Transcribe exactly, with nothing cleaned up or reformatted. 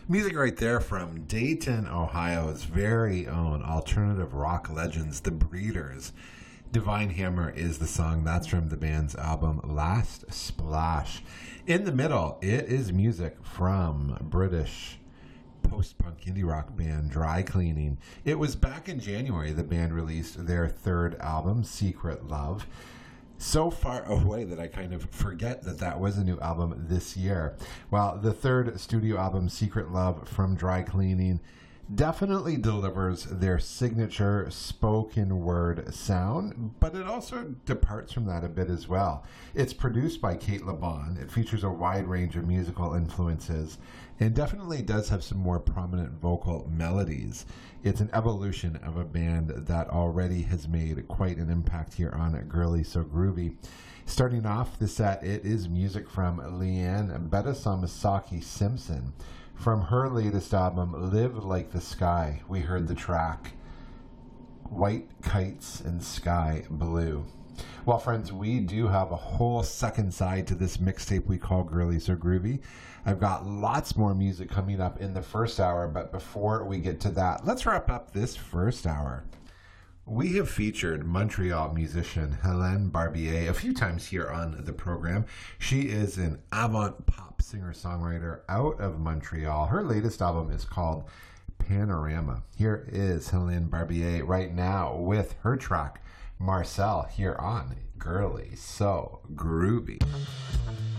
Music right there from Dayton, Ohio's very own alternative rock legends, The Breeders. Divine Hammer is the song. That's from the band's album Last Splash. In the middle, it is music from British post-punk indie rock band Dry Cleaning. It was back in January the band released their third album, Secret Love. So far away that I kind of forget that that was a new album this year. Well, the third studio album, Secret Love from Dry Cleaning, definitely delivers their signature spoken word sound, but it also departs from that a bit as well. It's produced by Kate LeBon. It features a wide range of musical influences and definitely does have some more prominent vocal melodies. It's an evolution of a band that already has made quite an impact here on Girly So Groovy. Starting off the set, it is music from Leanne Bedasomisaki Simpson. From her latest album, Live Like the Sky, we heard the track White Kites and Sky Blue. Well, friends, we do have a whole second side to this mixtape we call Girly So Groovy. I've got lots more music coming up in the first hour, but before we get to that, let's wrap up this first hour. We have featured Montreal musician Helene Barbier a few times here on the program. She is an avant-pop singer-songwriter out of Montreal. Her latest album is called Panorama. Here is Helene Barbier right now with her track Marcel here on Girly So Groovy.